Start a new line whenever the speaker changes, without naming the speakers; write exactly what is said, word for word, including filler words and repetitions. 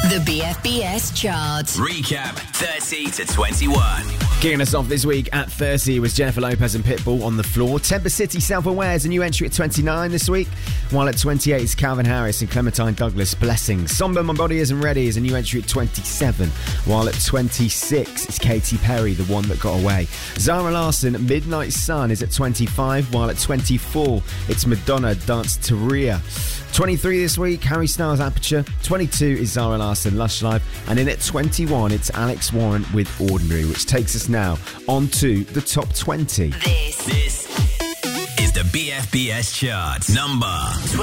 The B F B S chart.
Recap thirty to twenty-one.
Kicking us off this week at thirty was Jennifer Lopez and Pitbull On the Floor. Temper City Self-Aware is a new entry at twenty-nine this week, while at twenty-eight is Calvin Harris and Clementine Douglas Blessings. Somber My Body Isn't Ready is a new entry at twenty-seven, while at twenty-six is Katy Perry, The One That Got Away. Zara Larsson, Midnight Sun is at twenty-five, while at twenty-four it's Madonna, Dance to Rhea. twenty-three this week, Harry Styles, Aperture. twenty-two is Zara Larsson, Lush Life. And in at twenty-one, it's Alex Warren with Ordinary, which takes us now on to the top twenty.
This,
This is the B F B S chart. Number twenty.